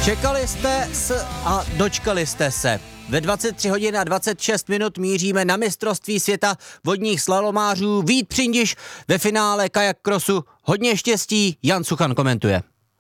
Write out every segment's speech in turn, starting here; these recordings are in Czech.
Čekali jste a dočkali jste se. Ve 23 hodin a 26 minut míříme na mistrovství světa vodních slalomářů. Vít Přindiš ve finále kajak crossu. Hodně štěstí, Jan Suchan komentuje.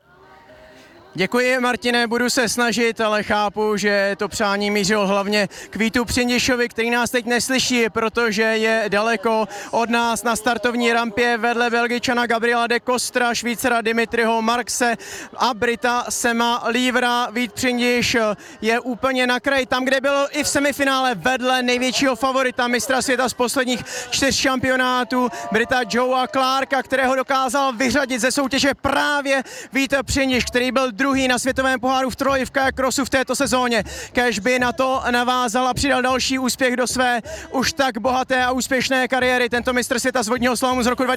Děkuji, Martine, budu se snažit, ale chápu, že to přání mířilo hlavně k Vítu Přindišovi, který nás teď neslyší, protože je daleko od nás na startovní rampě vedle Belgičana Gabriela de Costra, Švýcara Dimitriho Markse a Brita Sema Lievera. Vít Přindiš je úplně na kraji, tam, kde byl i v semifinále vedle největšího favorita mistra světa z posledních 4 šampionátů, Brita Joea Clarka, kterého dokázal vyřadit ze soutěže právě Vít Přindiš, který byl druhý na světovém poháru v troji v kajak crossu v této sezóně. Kéž by na to navázal a přidal další úspěch do své už tak bohaté a úspěšné kariéry. Tento mistr světa z vodního slalomu z roku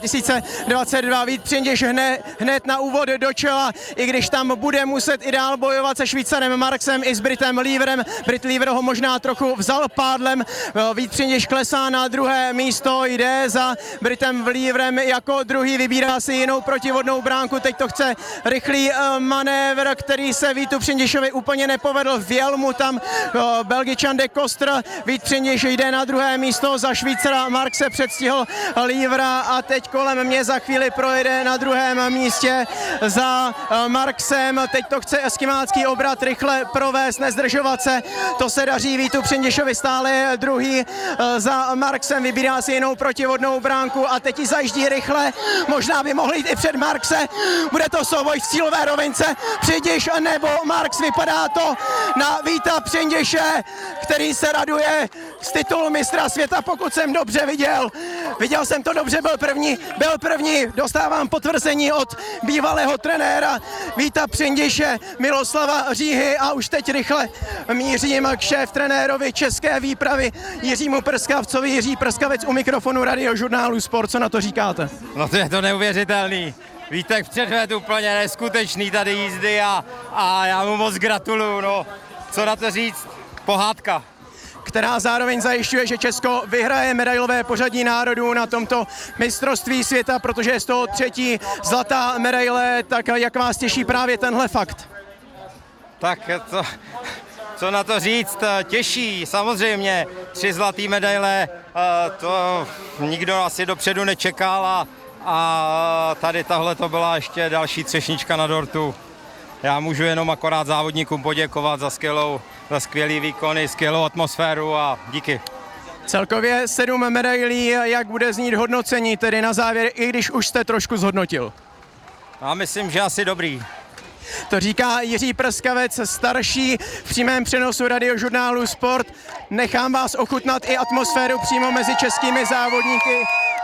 2022 Vít Přindiš hned na úvod do čela, i když tam bude muset i dál bojovat se Švýcarem Marksem i s Britem Lieverem. Brit Liever ho možná trochu vzal pádlem. Vít Přindiš klesá na druhé místo, jde za Britem Lieverem jako druhý, vybírá si jinou protivodnou bránku. Teď to chce rychlý manévr, který se Vítu Přindišovi úplně nepovedl. Vjel mu tam Belgičan de Costra. Vít Přindiš jde na druhé místo, za Švýcara Markse předstihl Lievera a teď kolem mě za chvíli projede na druhém místě za Marksem. Teď to chce eskimácký obrat rychle provést, nezdržovat se. To se daří Vítu Přindišovi, stále je druhý za Marksem, vybírá si jinou protivodnou bránku a teď ji zajíždí rychle. Možná by mohl jít i před Markse. Bude to souboj v cílové rovince. Přindiš nebo Marks, vypadá to na Víta Přindiše, který se raduje z titulu mistra světa, pokud jsem dobře viděl. Viděl jsem to dobře, byl první, dostávám potvrzení od bývalého trenéra Víta Přindiše, Miloslava Říhy, a už teď rychle mířím k šéf-trenérovi české výpravy Jiřímu Prskavcovi. Jiří Prskavec u mikrofonu Radiožurnálu Sport, co na to říkáte? No to je to neuvěřitelný. Vítek předved úplně neskutečný tady jízdy a já mu moc gratuluju, no. Co na to říct? Pohádka. Která zároveň zajišťuje, že Česko vyhraje medailové pořadí národů na tomto mistrovství světa, protože je z toho 3. zlatá medaile. Tak jak vás těší právě tenhle fakt? Tak to, co na to říct, těší, samozřejmě. 3 zlatý medaile, to nikdo asi dopředu nečekal a tady tahle to byla ještě další třešnička na dortu. Já můžu jenom akorát závodníkům poděkovat za skvělý výkony, skvělou atmosféru a díky. Celkově 7 medailí, jak bude znít hodnocení tedy na závěr, i když už jste trošku zhodnotil? Já myslím, že asi dobrý. To říká Jiří Prskavec, starší v přímém přenosu Radiožurnálu Sport. Nechám vás ochutnat i atmosféru přímo mezi českými závodníky.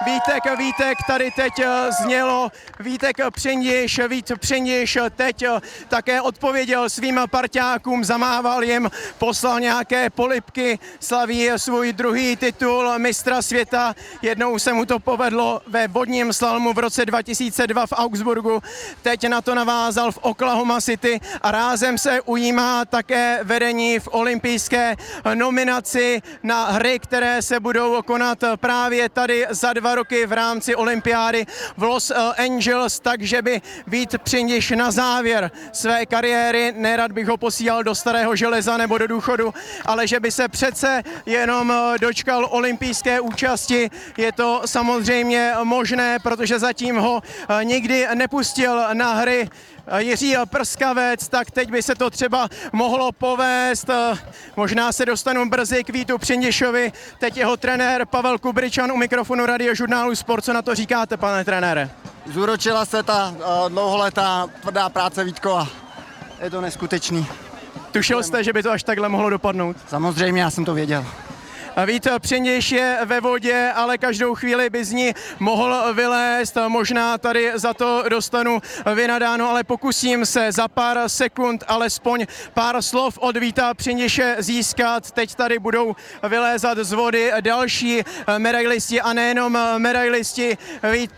Vítek, tady teď znělo Vítek Přindiš, Vít Přindiš teď také odpověděl svým parťákům, zamával jim, poslal nějaké polibky, slaví svůj druhý titul mistra světa. Jednou se mu to povedlo ve vodním slalomu v roce 2002 v Augsburgu, teď na to navázal v Oklahoma City a rázem se ujímá také vedení v olympijské nominaci na hry, které se budou konat právě tady za 2 roky v rámci olympiády v Los Angeles, takže by Vít Přindiš na závěr své kariéry, nerad bych ho posílal do starého železa nebo do důchodu, ale že by se přece jenom dočkal olympijské účasti. Je to samozřejmě možné, protože zatím ho nikdy nepustil na hry Jiří Prskavec, tak teď by se to třeba mohlo povést. Možná se dostanu brzy k Vítu Přindišovi. Teď jeho trenér Pavel Kubričan u mikrofonu Radiožurnálu Sport. Co na to říkáte, pane trenére? Zúročila se ta dlouholetá tvrdá práce, Vítko, a je to neskutečný. Tušil jste, že by to až takhle mohlo dopadnout? Samozřejmě, já jsem to věděl. Vít Přindiš je ve vodě, ale každou chvíli by z ní mohl vylézt. Možná tady za to dostanu vynadáno, ale pokusím se za pár sekund alespoň pár slov od Víta Přindiše získat. Teď tady budou vylézat z vody další medailisti a nejenom medailisti. Vít